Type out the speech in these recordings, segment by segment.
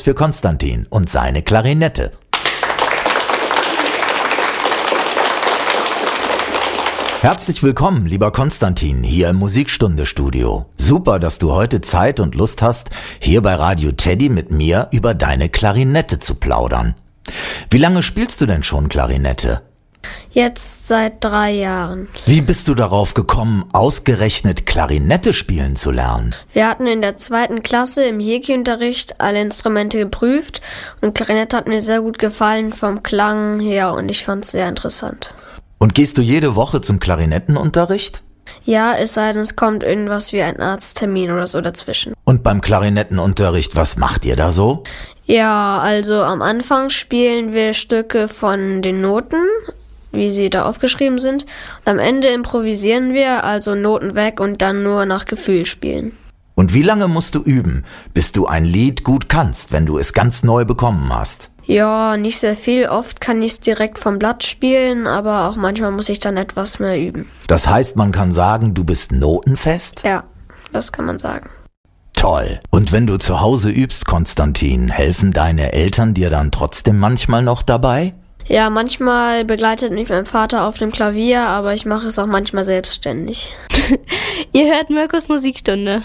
für Konstantin und seine Klarinette. Herzlich willkommen, lieber Konstantin, hier im Musikstunde-Studio. Super, dass du heute Zeit und Lust hast, hier bei Radio Teddy mit mir über deine Klarinette zu plaudern. Wie lange spielst du denn schon Klarinette? Jetzt seit 3 Jahren. Wie bist du darauf gekommen, ausgerechnet Klarinette spielen zu lernen? Wir hatten in der 2. Klasse im Hieki-Unterricht alle Instrumente geprüft und Klarinette hat mir sehr gut gefallen vom Klang her und ich fand es sehr interessant. Und gehst du jede Woche zum Klarinettenunterricht? Ja, es sei denn, es kommt irgendwas wie ein Arzttermin oder so dazwischen. Und beim Klarinettenunterricht, was macht ihr da so? Ja, also am Anfang spielen wir Stücke von den Noten, wie sie da aufgeschrieben sind. Und am Ende improvisieren wir, also Noten weg und dann nur nach Gefühl spielen. Und wie lange musst du üben, bis du ein Lied gut kannst, wenn du es ganz neu bekommen hast? Ja, nicht sehr viel. Oft kann ich es direkt vom Blatt spielen, aber auch manchmal muss ich dann etwas mehr üben. Das heißt, man kann sagen, du bist notenfest? Ja, das kann man sagen. Toll. Und wenn du zu Hause übst, Konstantin, helfen deine Eltern dir dann trotzdem manchmal noch dabei? Ja, manchmal begleitet mich mein Vater auf dem Klavier, aber ich mache es auch manchmal selbstständig. Ihr hört Mirkos Musikstunde.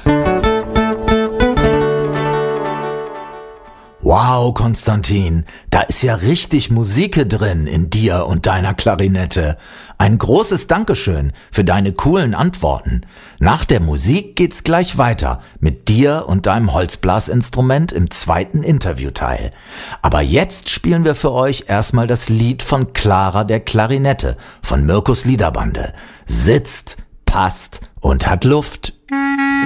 Wow, Konstantin, da ist ja richtig Musik drin in dir und deiner Klarinette. Ein großes Dankeschön für deine coolen Antworten. Nach der Musik geht's gleich weiter mit dir und deinem Holzblasinstrument im 2. Interviewteil. Aber jetzt spielen wir für euch erstmal das Lied von Clara der Klarinette von Mirkos Liederbande. Sitzt, passt und hat Luft.